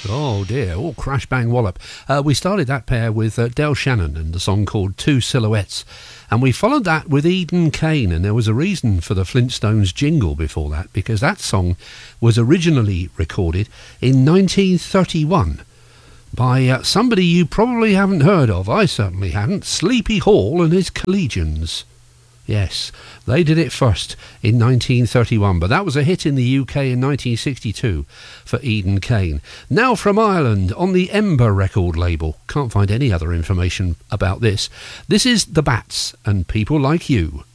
Oh dear, oh crash bang wallop. We started that pair with Del Shannon and the song called Two Silhouettes, and we followed that with Eden Kane, and there was a reason for the Flintstones jingle before that, because that song was originally recorded in 1931 by somebody you probably haven't heard of. I certainly hadn't. Sleepy Hall and his Collegians. Yes, they did it first in 1931, but that was a hit in the UK in 1962 for Eden Kane. Now from Ireland on the Ember record label. Can't find any other information about this. This is The Bats and People Like You.